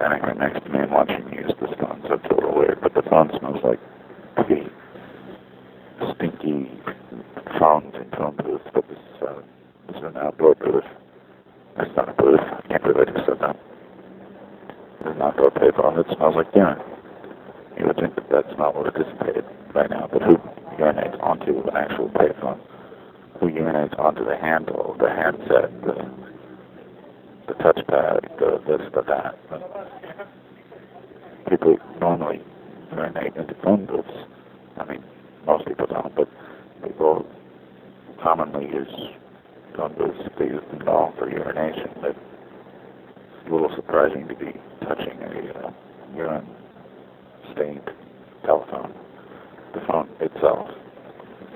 standing right next to me and watching me use this phone, so it's a little weird, but the phone smells like pretty stinky phones and phone booths, but this is an outdoor booth. It's not a booth. I can't believe I just said that. It's an outdoor payphone that smells like urine. You would think that that smell would have dissipated by now, but who urinates onto an actual payphone? Who urinates onto the handle, the handset, the touchpad, the this, the that? People normally urinate into phone booths. I mean, most people don't, but people commonly use phone booths if they use them at all for urination. But it's a little surprising to be touching a urine-stained telephone. The phone itself